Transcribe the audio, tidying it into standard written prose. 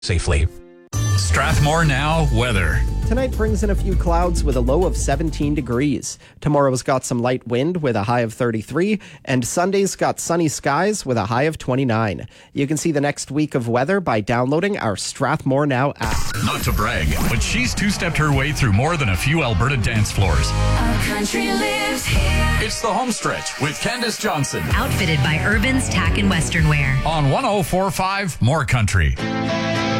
safely. Strathmore Now weather. Tonight brings in a few clouds with a low of 17 degrees. Tomorrow's got some light wind with a high of 33, and Sunday's got sunny skies with a high of 29. You can see the next week of weather by downloading our Strathmore Now app. Not to brag, but she's two-stepped her way through more than a few Alberta dance floors. Our country lives here. It's the home stretch with Candace Johnson Outfitted by Urban's Tack and Western Wear. on 104.5 More Country.